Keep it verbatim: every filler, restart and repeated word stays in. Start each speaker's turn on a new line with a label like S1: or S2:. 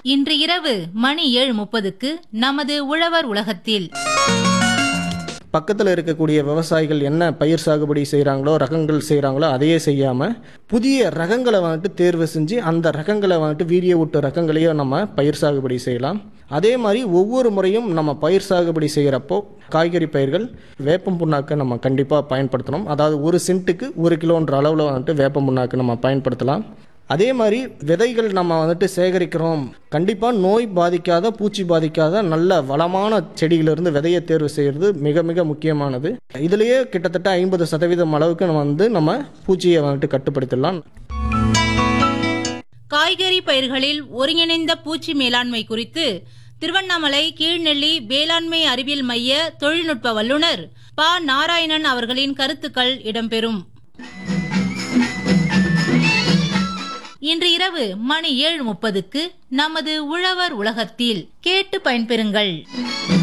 S1: இன்று இரவு மணி ஏழு முப்பதுக்கு நமது உழவர் உலகத்தில்
S2: பக்கத்தில் இருக்கக்கூடிய விவசாயிகள் என்ன பயிர் சாகுபடி செய்கிறாங்களோ ரகங்கள் செய்கிறாங்களோ அதையே செய்யாமல் புதிய ரகங்களை வந்துட்டு தேர்வு செஞ்சு அந்த ரகங்களை வந்துட்டு வீரிய ஊட்டு ரகங்களையோ நம்ம பயிர் சாகுபடி செய்யலாம். அதே மாதிரி ஒவ்வொரு முறையும் நம்ம பயிர் சாகுபடி செய்கிறப்போ காய்கறி பயிர்கள் வேப்பம் புண்ணாக்கை நம்ம கண்டிப்பாக பயன்படுத்தணும். அதாவது ஒரு சென்ட்டுக்கு ஒரு கிலோன்ற அளவில் வந்துட்டு வேப்பம் புண்ணாக்கு நம்ம பயன்படுத்தலாம். அதே மாதிரி விதைகள் நம்ம வந்துட்டு சேகரிக்கிறோம், கண்டிப்பாக நோய் பாதிக்காத பூச்சி பாதிக்காத நல்ல வளமான செடியிலிருந்து விதையை தேர்வு செய்கிறது மிக மிக முக்கியமானது. இதுலேயே கிட்டத்தட்ட ஐம்பது சதவீதம் அளவுக்கு நம்ம வந்து நம்ம பூச்சியை வந்துட்டு கட்டுப்படுத்திடலாம்.
S1: காய்கறி பயிர்களில் ஒருங்கிணைந்த பூச்சி மேலாண்மை குறித்து திருவண்ணாமலை கீழ்நெல்லி வேளாண்மை அறிவியல் மைய தொழில்நுட்ப வல்லுநர் ப நாராயணன் அவர்களின் கருத்துக்கள் இடம்பெறும். இன்று இரவு மணி ஏழு முப்பதுக்கு நமது உழவர் உலகத்தில் கேட்டு பயன்பெறுங்கள்.